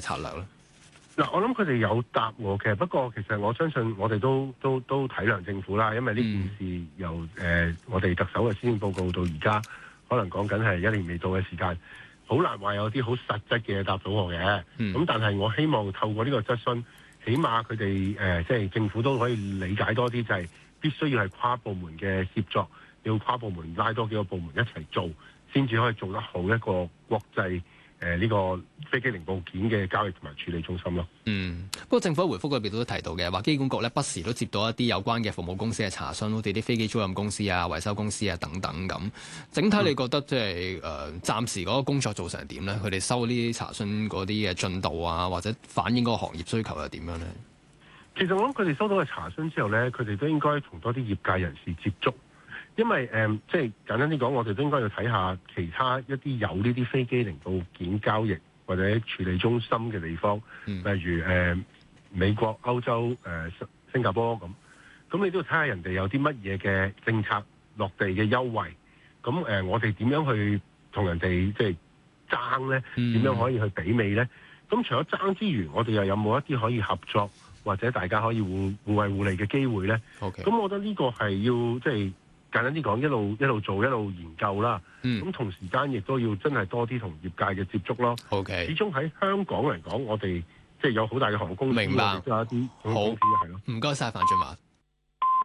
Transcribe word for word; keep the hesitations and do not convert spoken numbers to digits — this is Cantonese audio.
策略咧？ 嗱，我諗佢哋有答我嘅，不過其實我相信我哋都都都體諒政府啦，因為呢件事由誒、呃、我哋特首嘅施政報告到而家，可能講緊係一年未到嘅時間，好難話有啲好實質嘅答到我嘅。咁、嗯、但係我希望透過呢個質詢，起碼佢哋誒即係政府都可以理解多啲，就係必須要係跨部門嘅協作，要跨部門拉多幾個部門一齊做，先至可以做得好一個國際。誒、呃、呢、這個飛機零部件嘅交易同埋處理中心咯。 嗯，不過政府喺回覆嗰邊都提到嘅，話機管局咧不時都接到一啲有關嘅服務公司嘅查詢，好似啲飛機租賃公司啊、維修公司啊等等咁。整體你覺得即係誒暫時嗰個工作做成點咧？佢哋收呢啲查詢嗰啲嘅進度啊，或者反映嗰個行業需求係點樣咧？ 其實我諗佢哋收到嘅查詢之後咧，佢哋都應該同多啲業界人士接觸。因為誒、呃，即係簡單啲講，我哋都應該要睇下其他一啲有呢啲飛機零部件交易或者處理中心嘅地方，嗯、例如誒、呃、美國、歐洲、誒、呃、新加坡咁。咁你都要睇下人哋有啲乜嘢嘅政策落地嘅優惠。咁誒、呃，我哋點樣去同人哋即係爭咧？點樣可以去媲美咧？咁除咗爭之餘，我哋又有冇一啲可以合作或者大家可以互互惠互利嘅機會咧？咁 Okay. 我覺得呢個係要即係。簡單啲講，一路一路做，一路研究啦。咁、嗯、同時間亦都要真係多啲同業界嘅接觸咯。 Okay. 始終喺香港嚟講，我哋即係有好大嘅航空公司， 明白， 都有一啲航空公司係咯。 唔該晒，范俊華。